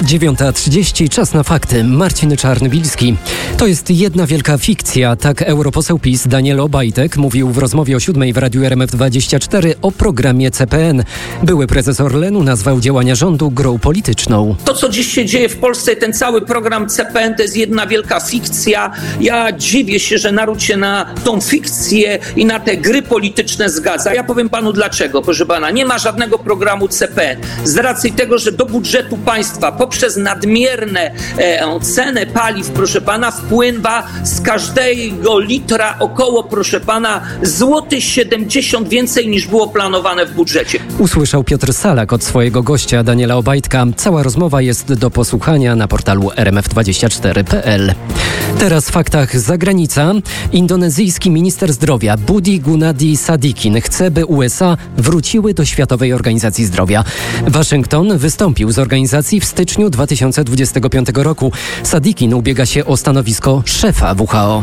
9:30, czas na fakty. Marcin Czarnbilski. To jest jedna wielka fikcja, tak europoseł PiS Daniel Obajtek mówił w rozmowie o 7:00 w Radiu RMF24 o programie CPN. Były prezes Orlenu nazwał działania rządu grą polityczną. To, co dziś się dzieje w Polsce, ten cały program CPN to jest jedna wielka fikcja. Ja dziwię się, że naród się na tą fikcję i na te gry polityczne zgadza. Ja powiem panu dlaczego, proszę pana. Nie ma żadnego programu CPN. Z racji tego, że do budżetu państwa poprzez nadmierne cenę paliw, proszę pana, wpływa z każdego litra około, proszę pana, złoty 70 więcej niż było planowane w budżecie. Usłyszał Piotr Salak od swojego gościa Daniela Obajtka. Cała rozmowa jest do posłuchania na portalu rmf24.pl. Teraz w faktach zagranica. Indonezyjski minister zdrowia Budi Gunadi Sadikin chce, by USA wróciły do Światowej Organizacji Zdrowia. Waszyngton wystąpił z organizacji w styczniu 2025 roku. Sadikin ubiega się o stanowisko szefa WHO.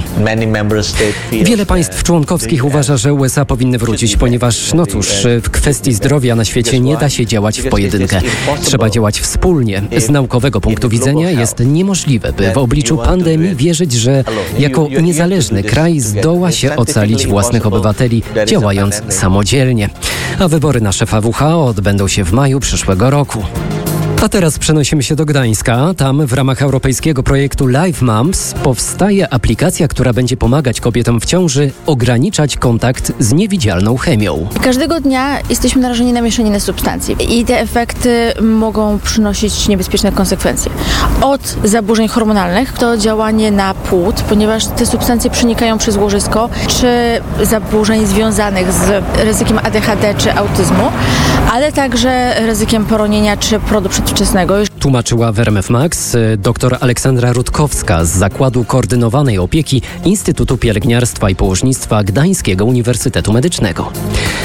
Wiele państw członkowskich uważa, że USA powinny wrócić, ponieważ, w kwestii zdrowia na świecie nie da się działać w pojedynkę. Trzeba działać wspólnie. Z naukowego punktu widzenia jest niemożliwe, by w obliczu pandemii wierzyć, że jako niezależny kraj zdoła się ocalić własnych obywateli, działając samodzielnie. A wybory na szefa WHO odbędą się w maju przyszłego roku. A teraz przenosimy się do Gdańska. Tam w ramach europejskiego projektu Live Moms powstaje aplikacja, która będzie pomagać kobietom w ciąży ograniczać kontakt z niewidzialną chemią. Każdego dnia jesteśmy narażeni na mieszaninę substancji i te efekty mogą przynosić niebezpieczne konsekwencje. Od zaburzeń hormonalnych to działanie na płód, ponieważ te substancje przenikają przez łożysko, czy zaburzeń związanych z ryzykiem ADHD czy autyzmu, ale także ryzykiem poronienia czy porodu przedwczesnego. Tłumaczyła w RMF Max dr Aleksandra Rutkowska z Zakładu Koordynowanej Opieki Instytutu Pielęgniarstwa i Położnictwa Gdańskiego Uniwersytetu Medycznego.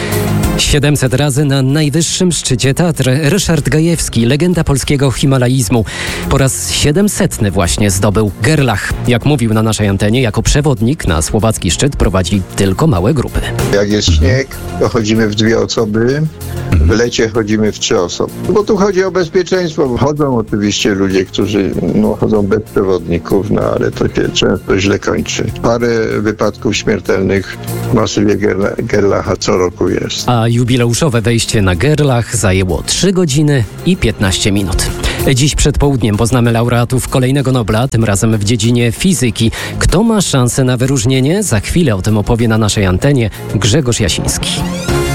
700 razy na najwyższym szczycie Tatr Ryszard Gajewski, legenda polskiego himalaizmu. Po raz 700 właśnie zdobył Gerlach. Jak mówił na naszej antenie, jako przewodnik na słowacki szczyt prowadzi tylko małe grupy. Jak jest śnieg, to chodzimy w 2 osoby, w lecie chodzimy w 3 osoby. Bo tu chodzi o bezpieczeństwo. Chodzą oczywiście ludzie, którzy chodzą bez przewodników, ale to się często źle kończy. Parę wypadków śmiertelnych w masywie Gerlacha co roku jest. A jubileuszowe wejście na Gerlach zajęło 3 godziny i 15 minut. Dziś przed południem poznamy laureatów kolejnego Nobla, tym razem w dziedzinie fizyki. Kto ma szansę na wyróżnienie? Za chwilę o tym opowie na naszej antenie Grzegorz Jasiński.